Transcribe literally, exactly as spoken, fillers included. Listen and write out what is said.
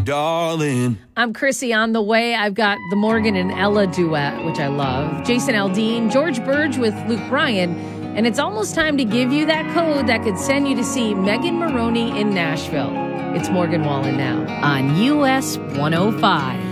darling. I'm Chrissy on the way. I've got the Morgan and Ella duet, which I love. Jason Aldean, George Burge with Luke Bryan. And it's almost time to give you that code that could send you to see Megan Maroney in Nashville. It's Morgan Wallen now on U S one oh five.